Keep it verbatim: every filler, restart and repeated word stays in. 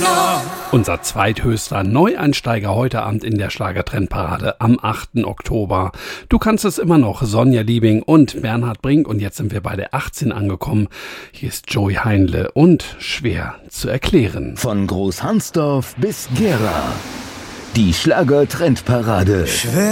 Unser zweithöchster Neueinsteiger heute Abend in der Schlagertrendparade am achten Oktober. Du kannst es immer noch, Sonja Liebing und Bernhard Brink. Und jetzt sind wir bei der achtzehn angekommen. Hier ist Joey Heinle und schwer zu erklären. Von Großhansdorf bis Gera. Die Schlagertrendparade. Schwer